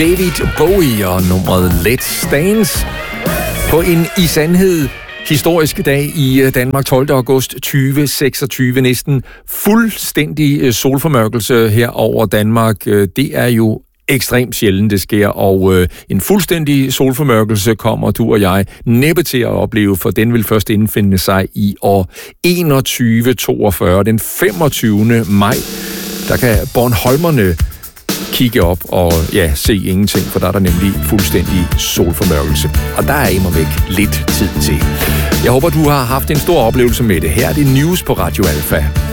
David Bowie og nummeret Let's Dance på en i sandhed historisk dag i Danmark, 12. august 2026. Næsten fuldstændig solformørkelse her over Danmark. Det er jo ekstremt sjældent, det sker, og en fuldstændig solformørkelse kommer du og jeg næppe til at opleve, for den vil først indfinde sig i år 2142, den 25. maj. Der kan Bornholmerne kigge op og se ingenting, for der er der nemlig fuldstændig solformørkelse. Og der er immervæk lidt tid til. Jeg håber, du har haft en stor oplevelse med det. Her er det News på Radio Alfa.